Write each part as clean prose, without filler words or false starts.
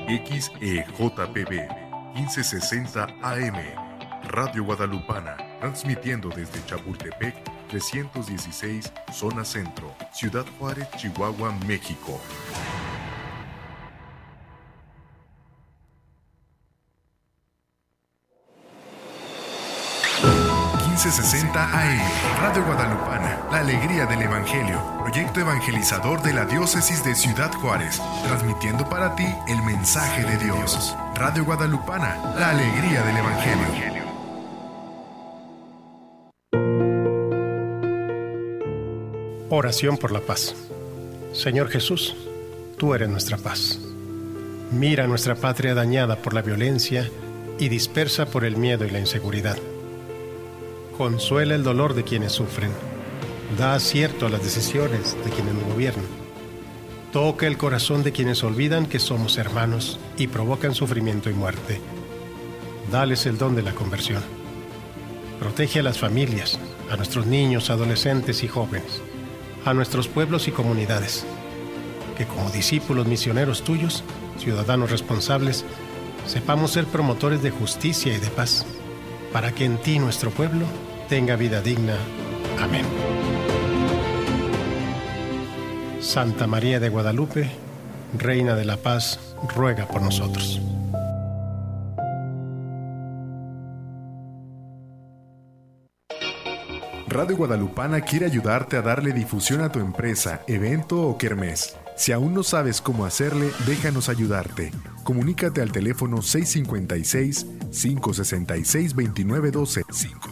XEJPB 1560 AM, Radio Guadalupana, transmitiendo desde Chapultepec 316, Zona Centro, Ciudad Juárez, Chihuahua, México. .60 AM, Radio Guadalupana, la alegría del Evangelio, proyecto evangelizador de la diócesis de Ciudad Juárez, transmitiendo para ti el mensaje de Dios. Radio Guadalupana, la alegría del Evangelio. Oración por la paz. Señor Jesús, tú eres nuestra paz. Mira nuestra patria dañada por la violencia y dispersa por el miedo y la inseguridad. Consuela el dolor de quienes sufren. Da acierto a las decisiones de quienes nos gobiernan. Toca el corazón de quienes olvidan que somos hermanos y provocan sufrimiento y muerte. Dales el don de la conversión. Protege a las familias, a nuestros niños, adolescentes y jóvenes, a nuestros pueblos y comunidades. Que como discípulos misioneros tuyos, ciudadanos responsables, sepamos ser promotores de justicia y de paz, para que en ti nuestro pueblo tenga vida digna. Amén. Santa María de Guadalupe, Reina de la Paz, ruega por nosotros. Radio Guadalupana quiere ayudarte a darle difusión a tu empresa, evento o kermés. Si aún no sabes cómo hacerle, déjanos ayudarte. Comunícate al teléfono 656-566-2912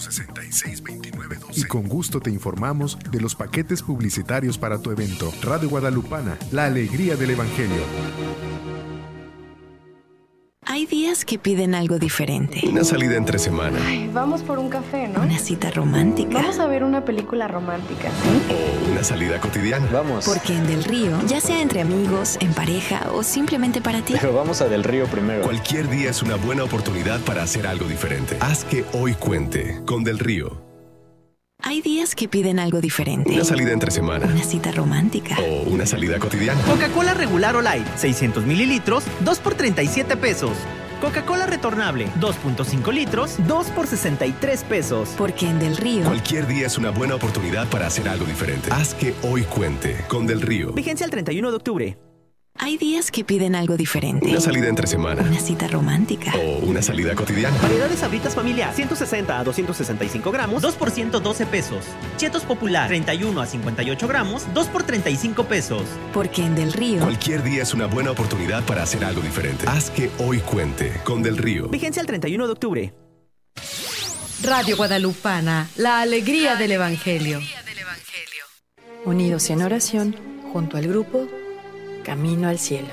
y con gusto te informamos de los paquetes publicitarios para tu evento. Radio Guadalupana, la alegría del Evangelio. Hay días que piden algo diferente. Una salida entre semana. Ay, vamos por un café, ¿no? Una cita romántica. Vamos a ver una película romántica, ¿sí? O una salida cotidiana. Vamos. Porque en Del Río, ya sea entre amigos, en pareja o simplemente para ti. Pero vamos a Del Río primero. Cualquier día es una buena oportunidad para hacer algo diferente. Haz que hoy cuente con Del Río. Hay días que piden algo diferente. Una salida entre semana. Una cita romántica. O una salida cotidiana. Coca-Cola regular o light, 600 mililitros, 2 por 37 pesos. Coca-Cola retornable, 2.5 litros, 2 por 63 pesos. Porque en Del Río, cualquier día es una buena oportunidad para hacer algo diferente. Haz que hoy cuente con Del Río. Vigencia el 31 de octubre. hay días que piden algo diferente. Una salida entre semana. Una cita romántica. O una salida cotidiana. Variedades Sabritas familiar, 160 a 265 gramos, 2 por 112 pesos. Chetos Popular, 31 a 58 gramos, 2 por 35 pesos. Porque en Del Río, cualquier día es una buena oportunidad para hacer algo diferente. Haz que hoy cuente con Del Río. Vigencia el 31 de octubre. Radio Guadalupana, la alegría del Evangelio. Unidos en oración, junto al grupo Camino al Cielo.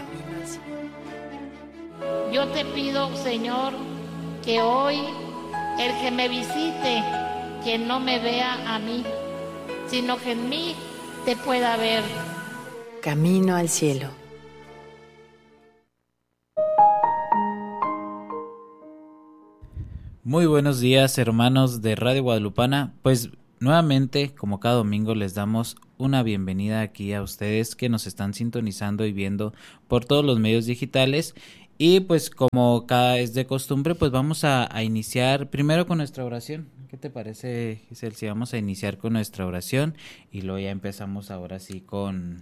Yo te pido, Señor, que hoy el que me visite, que no me vea a mí, sino que en mí te pueda ver. Camino al Cielo. Muy buenos días, hermanos de Radio Guadalupana. Pues nuevamente, como cada domingo, les damos una bienvenida aquí a ustedes que nos están sintonizando y viendo por todos los medios digitales. Y pues como cada es de costumbre, pues vamos a iniciar primero con nuestra oración. ¿Qué te parece, Giselle? Si vamos a iniciar con nuestra oración y luego ya empezamos ahora sí con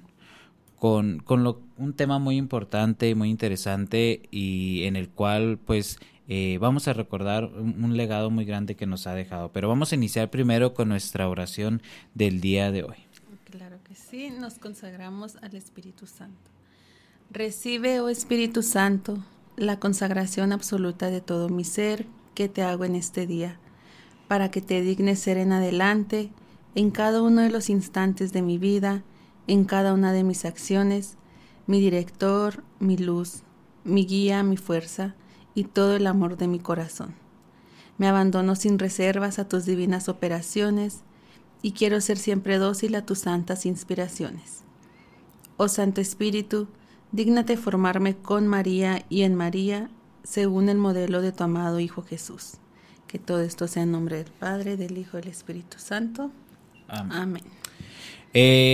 un tema muy importante, muy interesante y en el cual pues vamos a recordar un legado muy grande que nos ha dejado. Pero vamos a iniciar primero con nuestra oración del día de hoy. Claro que sí, nos consagramos al Espíritu Santo. Recibe, oh Espíritu Santo, la consagración absoluta de todo mi ser que te hago en este día, para que te dignes ser en adelante, en cada uno de los instantes de mi vida, en cada una de mis acciones, mi director, mi luz, mi guía, mi fuerza y todo el amor de mi corazón. Me abandono sin reservas a tus divinas operaciones y quiero ser siempre dócil a tus santas inspiraciones. Oh Santo Espíritu, dígnate formarme con María y en María, según el modelo de tu amado Hijo Jesús. Que todo esto sea en nombre del Padre, del Hijo y del Espíritu Santo. Amén.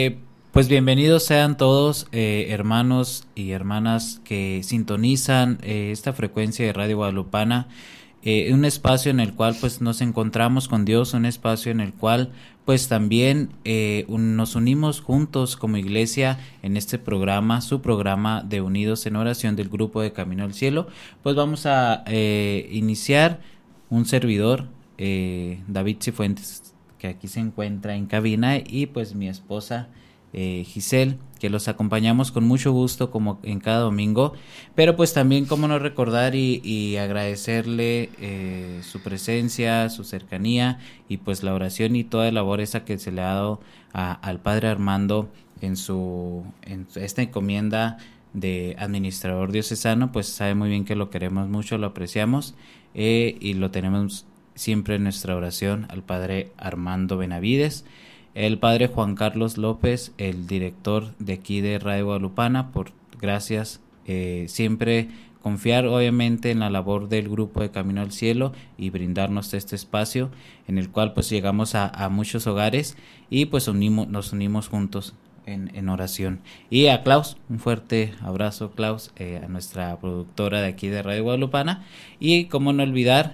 Pues bienvenidos sean todos hermanos y hermanas que sintonizan esta frecuencia de Radio Guadalupana, un espacio en el cual pues nos encontramos con Dios, un espacio en el cual pues también nos unimos juntos como iglesia en este programa, su programa de Unidos en Oración del Grupo de Camino al Cielo. Pues vamos a iniciar un servidor, David Cifuentes, que aquí se encuentra en cabina, y pues mi esposa Giselle, que los acompañamos con mucho gusto como en cada domingo, pero pues también cómo no recordar y agradecerle su presencia, su cercanía y pues la oración y toda la labor esa que se le ha dado al Padre Armando en esta encomienda de administrador diocesano. Pues sabe muy bien que lo queremos mucho, lo apreciamos y lo tenemos siempre en nuestra oración al Padre Armando Benavides. El Padre Juan Carlos López, el director de aquí de Radio Guadalupana, por gracias, siempre confiar obviamente en la labor del Grupo de Camino al Cielo y brindarnos este espacio en el cual pues llegamos a muchos hogares y pues nos unimos juntos en oración. Y a Klaus, un fuerte abrazo, Klaus, a nuestra productora de aquí de Radio Guadalupana, y cómo no olvidar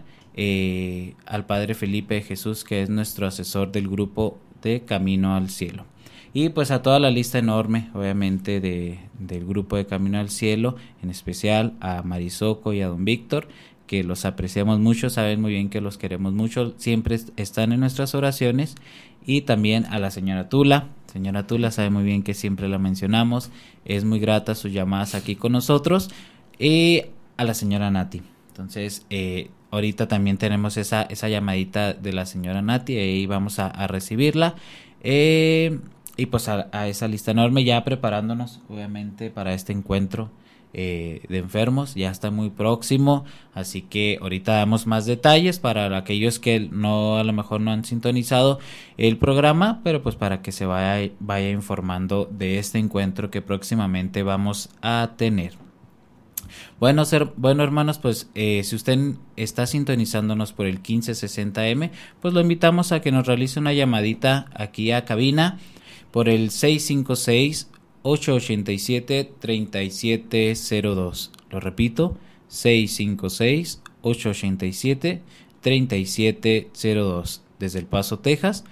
al Padre Felipe Jesús, que es nuestro asesor del Grupo de Camino al Cielo, y pues a toda la lista enorme obviamente del Grupo de Camino al Cielo, en especial a Marisoco y a don Víctor, que los apreciamos mucho, saben muy bien que los queremos mucho, siempre están en nuestras oraciones, y también a la señora Tula. Señora Tula sabe muy bien que siempre la mencionamos, es muy grata sus llamadas aquí con nosotros, y a la señora Nati. Entonces ahorita también tenemos esa llamadita de la señora Nati, y vamos a recibirla, y pues a esa lista enorme, ya preparándonos obviamente para este encuentro de enfermos. Ya está muy próximo, así que ahorita damos más detalles para aquellos que a lo mejor no han sintonizado el programa, pero pues para que se vaya informando de este encuentro que próximamente vamos a tener. Bueno, hermanos, pues si usted está sintonizándonos por el 1560M, pues lo invitamos a que nos realice una llamadita aquí a cabina por el 656-887-3702. Lo repito, 656-887-3702. Desde El Paso, Texas,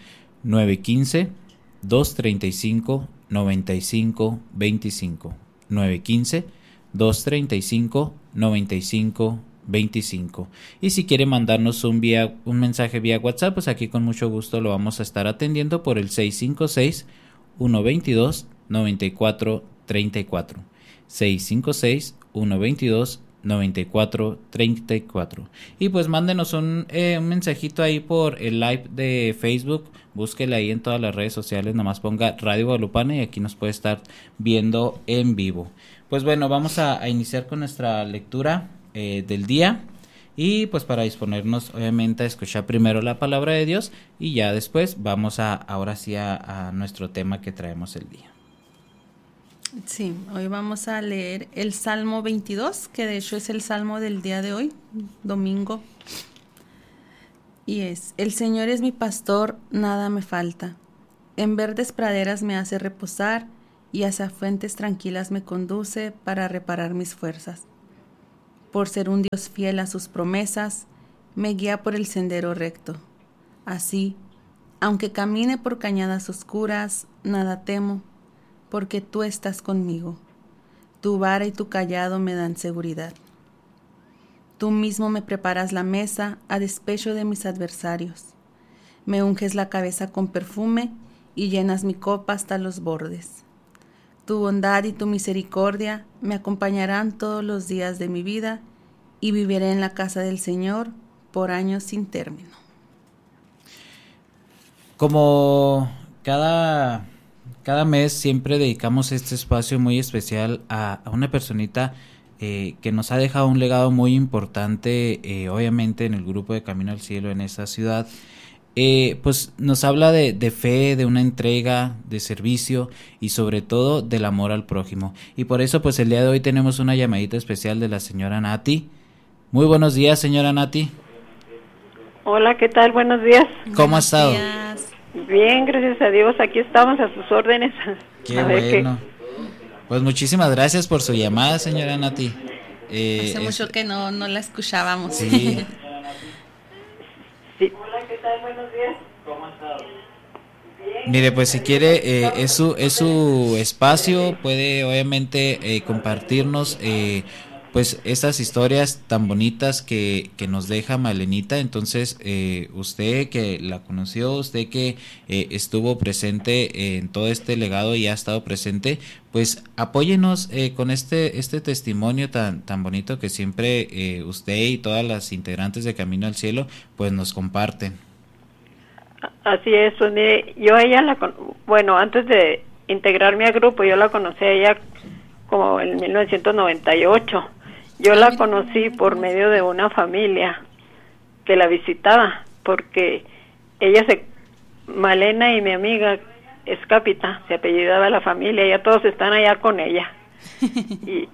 915-235-9525. 915-235-9525. Y si quiere mandarnos un mensaje vía WhatsApp, pues aquí con mucho gusto lo vamos a estar atendiendo por el 656-122-9434. 656-122-9434. Y pues mándenos un mensajito ahí por el live de Facebook. Búsquela ahí en todas las redes sociales, nomás ponga Radio Guadalupana y aquí nos puede estar viendo en vivo. Pues bueno, vamos a iniciar con nuestra lectura del día, y pues para disponernos obviamente a escuchar primero la palabra de Dios, y ya después vamos ahora sí a nuestro tema que traemos el día. Sí, hoy vamos a leer el Salmo 22, que de hecho es el Salmo del día de hoy, domingo. Y es: el Señor es mi pastor, nada me falta. En verdes praderas me hace reposar, y hacia fuentes tranquilas me conduce para reparar mis fuerzas. Por ser un Dios fiel a sus promesas, me guía por el sendero recto. Así, aunque camine por cañadas oscuras, nada temo, porque tú estás conmigo. Tu vara y tu cayado me dan seguridad. Tú mismo me preparas la mesa a despecho de mis adversarios. Me unges la cabeza con perfume y llenas mi copa hasta los bordes. Tu bondad y tu misericordia me acompañarán todos los días de mi vida, y viviré en la casa del Señor por años sin término. Como cada mes siempre dedicamos este espacio muy especial a una personita que nos ha dejado un legado muy importante, obviamente en el Grupo de Camino al Cielo en esta ciudad. Pues nos habla de fe, de una entrega, de servicio y sobre todo del amor al prójimo. Y por eso pues el día de hoy tenemos una llamadita especial de la señora Nati. Muy buenos días, señora Nati. Hola, ¿qué tal? Buenos días. ¿Cómo ha estado? Bien, gracias a Dios, aquí estamos a sus órdenes. Qué bueno. Pues muchísimas gracias por su llamada, señora Nati. Hace mucho que no la escuchábamos. Sí. Sí. Hola, ¿qué tal? Buenos días. ¿Cómo has estado? Mire, pues si quiere, es su espacio, puede obviamente compartirnos pues estas historias tan bonitas que nos deja Malenita. Entonces, usted que la conoció, usted que estuvo presente en todo este legado y ha estado presente, pues apóyenos con este testimonio tan bonito que siempre usted y todas las integrantes de Camino al Cielo pues nos comparten. Así es, pues mire, yo a ella antes de integrarme al grupo, yo la conocí a ella como en 1998. Yo la conocí por medio de una familia que la visitaba, porque Malena y mi amiga Escapita, se apellidaba la familia, ya todos están allá con ella. y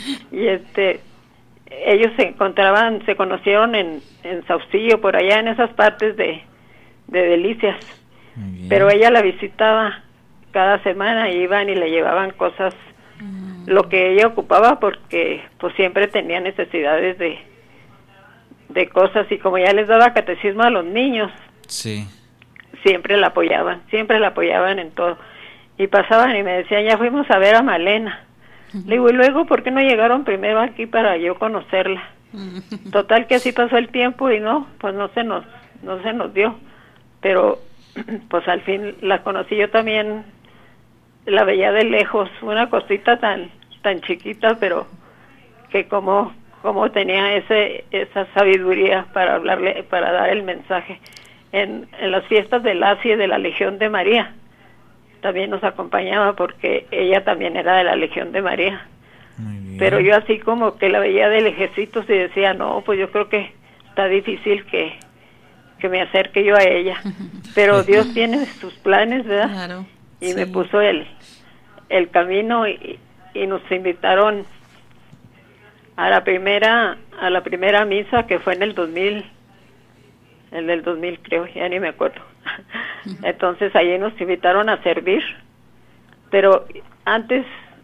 ellos se conocieron en Saucillo, por allá en esas partes de Delicias, pero ella la visitaba cada semana, iban y le llevaban cosas, lo que ella ocupaba, porque pues siempre tenía necesidades de cosas, y como ya les daba catecismo a los niños, sí, siempre la apoyaban en todo, y pasaban y me decían, ya fuimos a ver a Malena. Le digo, y luego, ¿por qué no llegaron primero aquí para yo conocerla? Total que así pasó el tiempo y no se nos dio. Pero pues al fin la conocí. Yo también la veía de lejos, una cosita tan chiquita, pero que como tenía esa sabiduría para hablarle, para dar el mensaje. En las fiestas del ASI de la Legión de María también nos acompañaba, porque ella también era de la Legión de María. Pero yo así como que la veía de lejecitos y decía, no, pues yo creo que está difícil que me acerque yo a ella, pero Dios tiene sus planes, ¿verdad? Claro, y me puso el camino, y nos invitaron a la primera misa, que fue en el 2000, del 2000 creo, ya ni me acuerdo. Entonces allí nos invitaron a servir, pero antes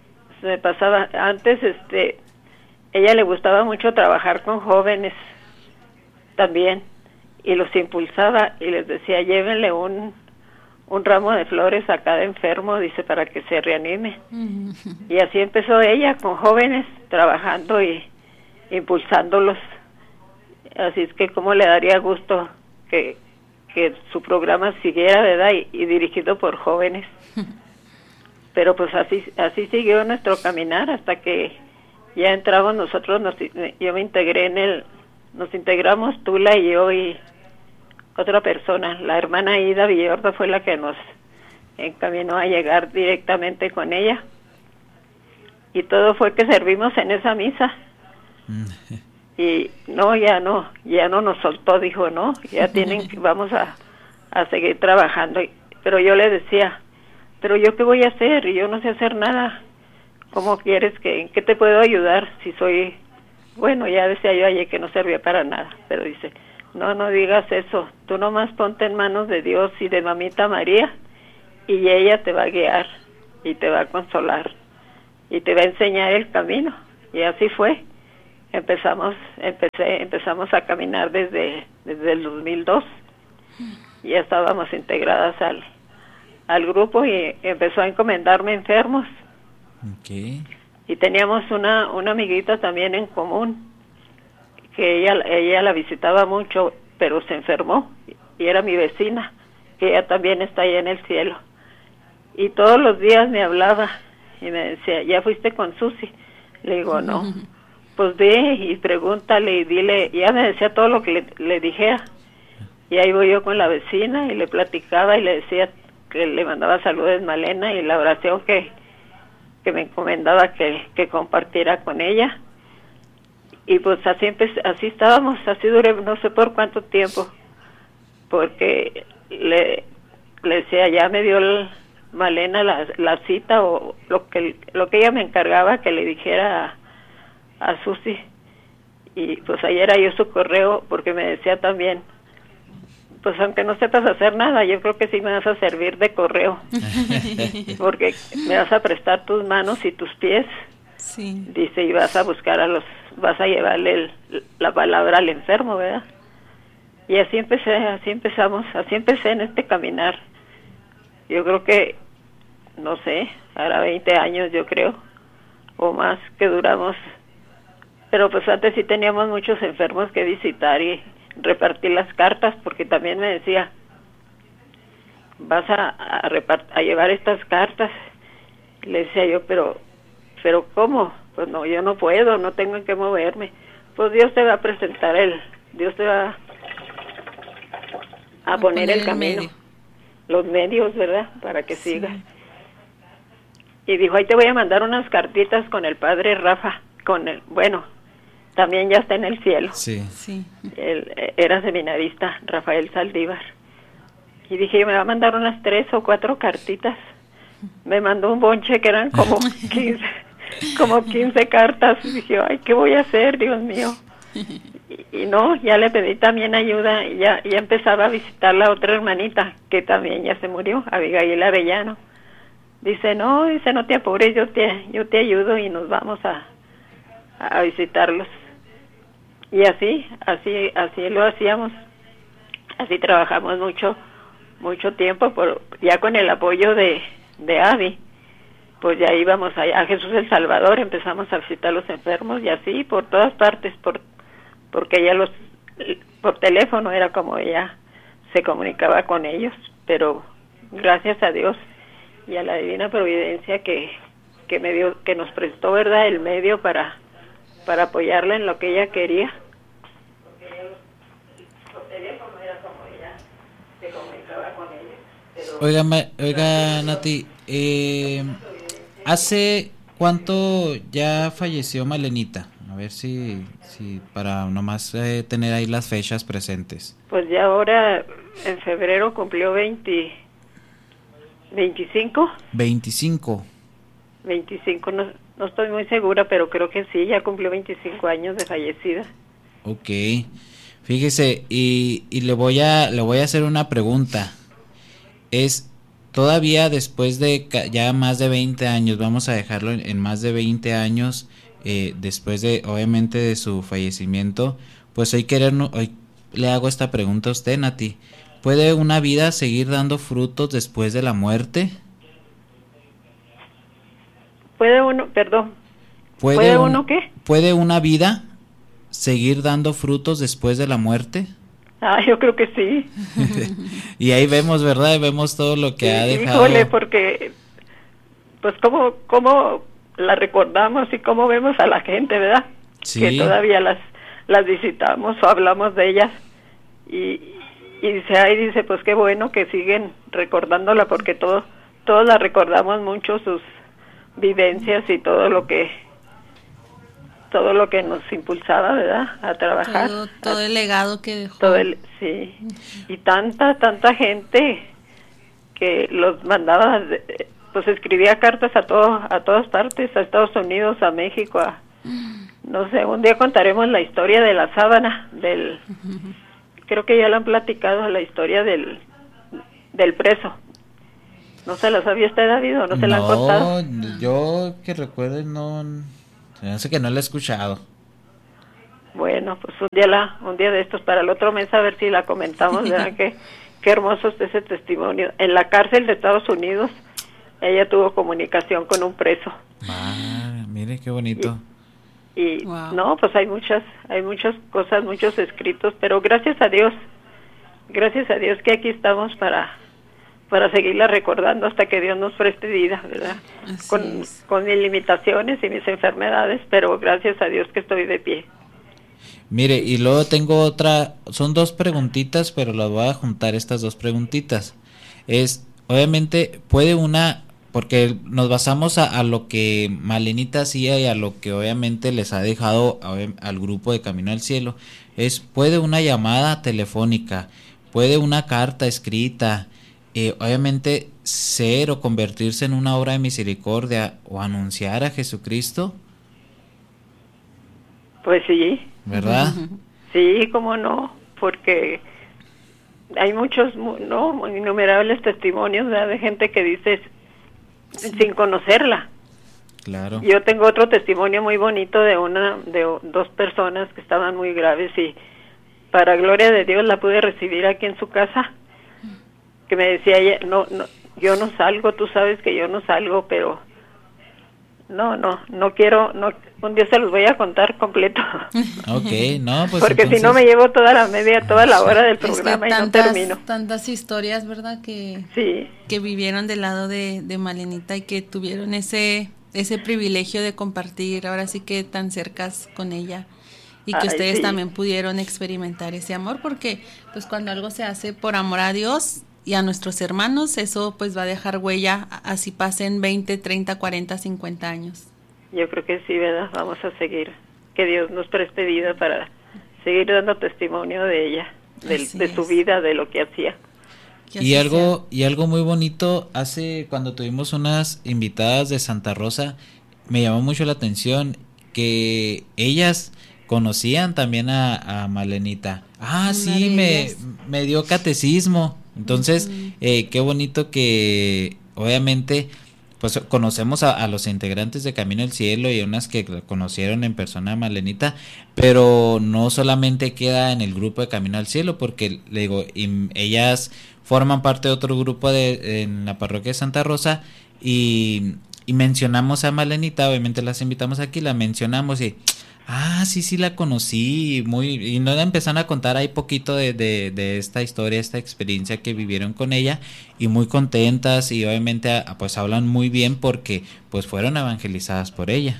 ella le gustaba mucho trabajar con jóvenes también, y los impulsaba y les decía, llévenle un ramo de flores a cada enfermo, dice, para que se reanime. Y así empezó ella, con jóvenes, trabajando y impulsándolos. Así es que cómo le daría gusto que su programa siguiera, ¿verdad? Y dirigido por jóvenes. Pero pues así siguió nuestro caminar, hasta que ya entramos nosotros, yo me integré nos integramos Tula y yo y otra persona, la hermana Ida Villordo fue la que nos encaminó a llegar directamente con ella, y todo fue que servimos en esa misa. Y ya no nos soltó, dijo, no, ya vamos a seguir trabajando. Pero yo le decía, pero yo qué voy a hacer, yo no sé hacer nada, ¿cómo quieres en qué te puedo ayudar si soy, bueno, ya decía yo ayer que no servía para nada, pero dice, no digas eso, tú nomás ponte en manos de Dios y de Mamita María, y ella te va a guiar y te va a consolar y te va a enseñar el camino. Y así fue. Empezamos a caminar desde el 2002. Ya estábamos integradas al grupo, y empezó a encomendarme enfermos. Y teníamos una amiguita también en común, que ella la visitaba mucho, pero se enfermó, y era mi vecina, que ella también está allá en el cielo. Y todos los días me hablaba y me decía, ¿ya fuiste con Susi? Le digo, no. Pues ve y pregúntale y dile, ya me decía todo lo que le dijera. Y ahí voy yo con la vecina y le platicaba y le decía que le mandaba saludos a Malena, y la oración que me encomendaba que compartiera con ella. Y pues así estábamos, así duré no sé por cuánto tiempo, porque le decía, ya me dio Malena la cita, o lo que ella me encargaba que le dijera a Susi. Y pues ayer yo su correo, porque me decía también pues aunque no sepas hacer nada, yo creo que sí me vas a servir de correo, porque me vas a prestar tus manos y tus pies, sí. Dice, y vas a buscar vas a llevarle la palabra al enfermo, ¿verdad? Y así empecé en este caminar. Yo creo que, no sé, ahora 20 años yo creo, o más que duramos, pero pues antes sí teníamos muchos enfermos que visitar y repartir las cartas, porque también me decía, vas a llevar estas cartas. Le decía yo, pero ¿cómo? Pues no, yo no puedo, no tengo en qué moverme. Pues Dios te va a presentar Dios te va a poner el camino, los medios, ¿verdad? Para que sigas. Y dijo, ahí te voy a mandar unas cartitas con el padre Rafa, también ya está en el cielo. Sí. Él era seminarista, Rafael Saldívar. Y dije, me va a mandar unas 3 o 4 cartitas. Me mandó un bonche que eran como 15 cartas. Y dije, ay, ¿qué voy a hacer, Dios mío? Y no, ya le pedí también ayuda. Y ya empezaba a visitar la otra hermanita, que también ya se murió, Abigail Arellano. Dice, no te apures, yo te ayudo y nos vamos a visitarlos. Y así lo hacíamos, así trabajamos mucho tiempo, ya con el apoyo de Abby, pues ya íbamos a Jesús el Salvador, empezamos a visitar a los enfermos y así por todas partes, porque ella por teléfono era como ella se comunicaba con ellos, pero gracias a Dios y a la divina providencia que nos prestó, ¿verdad?, el medio para apoyarla en lo que ella quería. Oiga, Nati, ¿hace cuánto ya falleció Malenita? A ver si para nomás tener ahí las fechas presentes. Pues ya ahora en febrero cumplió 25. 25, no estoy muy segura, pero creo que sí, ya cumplió 25 años de fallecida. Ok, fíjese, y le voy a hacer una pregunta. Es todavía después de ya más de 20 años, vamos a dejarlo en más de 20 años, después de, obviamente, de su fallecimiento, pues hoy le hago esta pregunta a usted, Nati. ¿Puede una vida seguir dando frutos después de la muerte? ¿Puede uno qué? ¿Puede una vida seguir dando frutos después de la muerte? Yo creo que sí. Y ahí vemos, ¿verdad? Vemos todo lo que ha dejado. Híjole, porque pues cómo la recordamos y cómo vemos a la gente, ¿verdad? Sí. Que todavía las visitamos o hablamos de ellas y dice, pues qué bueno que siguen recordándola, porque todos la recordamos mucho, sus vivencias y todo lo que nos impulsaba, ¿verdad?, a trabajar. Todo el legado que dejó. Sí. Y tanta gente que los mandaba, pues escribía cartas a todas partes, a Estados Unidos, a México, no sé, un día contaremos la historia de la sábana, creo que ya lo han platicado, la historia del preso. ¿No se la sabía usted, David, o no se la han contado? No, yo que recuerde no sé, que no la he escuchado. Bueno, pues un día de estos, para el otro mes, a ver si la comentamos, ¿verdad? Qué hermoso es ese testimonio. En la cárcel de Estados Unidos, ella tuvo comunicación con un preso. Mire qué bonito. Y wow. No, pues hay muchas cosas, muchos escritos, pero gracias a Dios que aquí estamos para seguirla recordando hasta que Dios nos preste vida, ¿verdad? Con mis limitaciones y mis enfermedades, pero gracias a Dios que estoy de pie. Mire, y luego tengo otra, son 2 preguntitas, pero las voy a juntar, estas 2 preguntitas. Obviamente, puede una, porque nos basamos a lo que Malenita hacía y a lo que obviamente les ha dejado al grupo de Camino al Cielo, puede una llamada telefónica, puede una carta escrita, obviamente ser o convertirse en una obra de misericordia o anunciar a Jesucristo. Pues sí. ¿Verdad? Sí, cómo no, porque hay muchos, innumerables testimonios, ¿verdad? De gente que dice sin conocerla. Claro. Yo tengo otro testimonio muy bonito de dos personas que estaban muy graves y para gloria de Dios la pude recibir aquí en su casa, que me decía ella, no, yo no salgo, tú sabes que yo no salgo, pero no quiero, un día se los voy a contar completo. Okay, no, pues porque entonces... si no me llevo toda la hora del programa y no termino. Tantas historias, ¿verdad? Que vivieron del lado de Malenita y que tuvieron ese privilegio de compartir, ahora sí que tan cercas con ella. Y que ustedes también pudieron experimentar ese amor, porque pues cuando algo se hace por amor a Dios y a nuestros hermanos, eso pues va a dejar huella, así pasen 20, 30, 40, 50 años. Yo creo que sí, ¿verdad? Vamos a seguir, que Dios nos preste vida para seguir dando testimonio de ella, de su vida, de lo que hacía. Y algo muy bonito, cuando tuvimos unas invitadas de Santa Rosa, me llamó mucho la atención que ellas conocían también a Malenita. Sí, me dio catecismo. Entonces, qué bonito que obviamente pues conocemos a los integrantes de Camino al Cielo y unas que conocieron en persona a Malenita, pero no solamente queda en el grupo de Camino al Cielo, porque le digo, ellas forman parte de otro grupo en la parroquia de Santa Rosa y mencionamos a Malenita, obviamente las invitamos aquí, la mencionamos y sí la conocí, y nos empezaron a contar ahí poquito de esta historia, esta experiencia que vivieron con ella, y muy contentas, y obviamente pues hablan muy bien porque pues fueron evangelizadas por ella.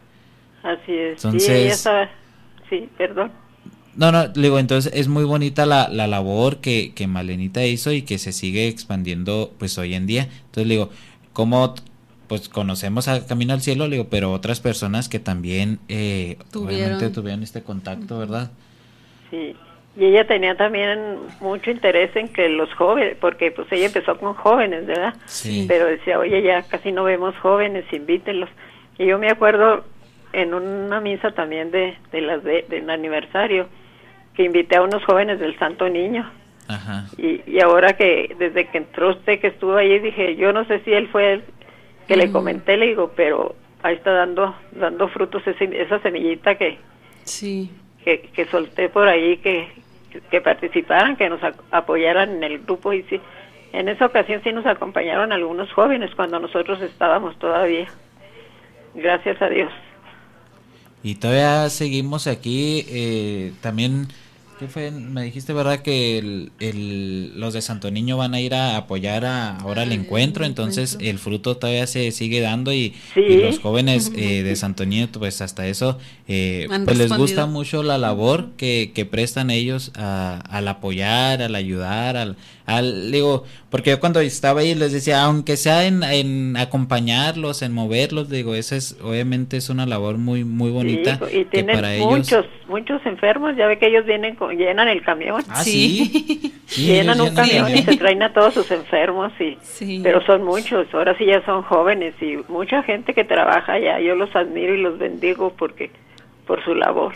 Así es. Entonces, sí, ella estaba... Sí, perdón. No, digo, entonces es muy bonita la labor que Malenita hizo y que se sigue expandiendo pues hoy en día. Entonces le digo, ¿cómo pues conocemos a Camino al Cielo? Le digo, pero otras personas que también obviamente tuvieron este contacto, ¿verdad? Sí, y ella tenía también mucho interés en que los jóvenes, porque pues ella empezó con jóvenes, ¿verdad? Sí. Pero decía, oye, ya casi no vemos jóvenes, invítenlos. Y yo me acuerdo en una misa también del aniversario, que invité a unos jóvenes del Santo Niño. Ajá. Y ahora que, desde que entró usted, que estuvo ahí, dije, yo no sé si él fue el que le comenté, le digo, pero ahí está dando frutos esa semillita que solté por ahí, que participaran, que nos apoyaran en el grupo. Y sí, en esa ocasión sí nos acompañaron algunos jóvenes cuando nosotros estábamos todavía, gracias a Dios. Y todavía seguimos aquí, también... ¿Qué fue? Me dijiste, ¿verdad? Que los de Santo Niño van a ir a apoyar ahora el encuentro, entonces el fruto todavía se sigue dando y los jóvenes de Santo Niño, pues hasta eso, pues les gusta mucho la labor que prestan ellos al apoyar, al ayudar, digo, porque yo cuando estaba ahí les decía, aunque sea en acompañarlos, en moverlos, digo, obviamente es una labor muy muy bonita. Sí, y tienen para muchos enfermos, ya ve que ellos llenan el camión. Sí, llenan un camión y se traen a todos sus enfermos, pero son muchos, ahora sí ya son jóvenes y mucha gente que trabaja allá, yo los admiro y los bendigo por su labor.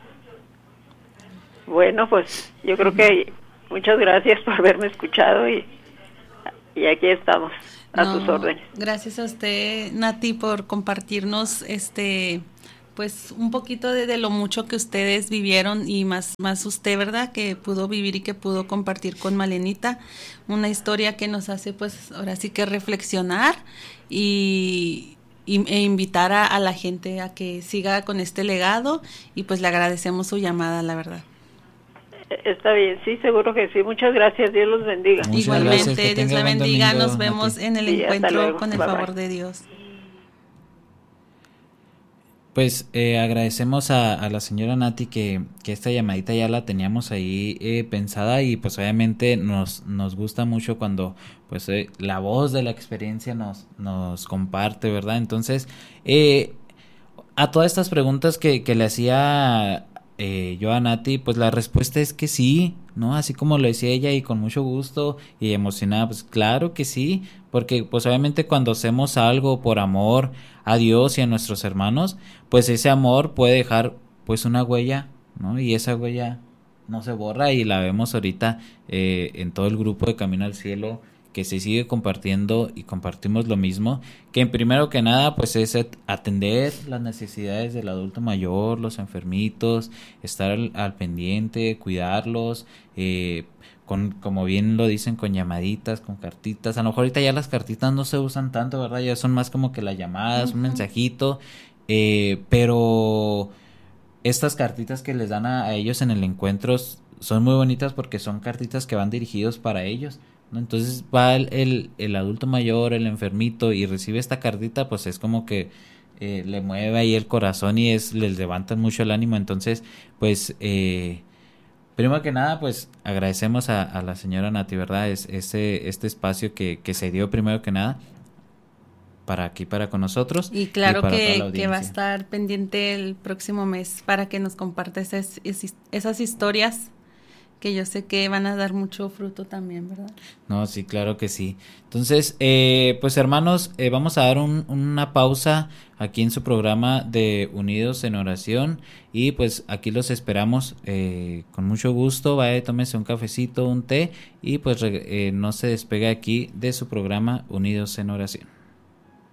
Bueno, pues yo creo que muchas gracias por haberme escuchado y aquí estamos a tus órdenes. Gracias a usted, Nati, por compartirnos pues un poquito de lo mucho que ustedes vivieron y más usted, ¿verdad? Que pudo vivir y que pudo compartir con Malenita, una historia que nos hace pues ahora sí que reflexionar e invitar a la gente a que siga con este legado y pues le agradecemos su llamada, la verdad. Está bien, sí, seguro que sí. Muchas gracias, Dios los bendiga. Igualmente, Dios la bendiga. Nos vemos en el encuentro con el favor de Dios. Pues agradecemos a la señora Nati que esta llamadita ya la teníamos ahí pensada y pues obviamente nos gusta mucho cuando pues la voz de la experiencia nos comparte, ¿verdad? Entonces, a todas estas preguntas que le hacía yo a Nati, pues la respuesta es que sí, ¿no? Así como lo decía ella y con mucho gusto y emocionada, pues claro que sí, porque pues obviamente cuando hacemos algo por amor a Dios y a nuestros hermanos, pues ese amor puede dejar pues una huella, ¿no? Y esa huella no se borra, y la vemos ahorita en todo el grupo de Camino al Cielo, que se sigue compartiendo y compartimos lo mismo, que primero que nada pues es atender las necesidades del adulto mayor, los enfermitos, estar al pendiente, cuidarlos, como bien lo dicen, con llamaditas, con cartitas. A lo mejor ahorita ya las cartitas no se usan tanto, ¿verdad? Ya son más como que las llamadas, un mensajito, pero estas cartitas que les dan a ellos en el encuentro son muy bonitas, porque son cartitas que van dirigidos para ellos, ¿no? Entonces va el adulto mayor, el enfermito, y recibe esta cartita, pues es como que le mueve ahí el corazón y les levanta mucho el ánimo. Entonces, pues primero que nada, pues agradecemos a la señora Nati, ¿verdad? Este espacio que se dio primero que nada para con nosotros. Y claro y que va a estar pendiente el próximo mes para que nos comparta esas historias, que yo sé que van a dar mucho fruto también, ¿verdad? No, sí, claro que sí. Entonces, pues hermanos, vamos a dar una pausa aquí en su programa de Unidos en Oración, y pues aquí los esperamos con mucho gusto. Vaya, tómese un cafecito, un té, y pues no se despegue aquí de su programa Unidos en Oración.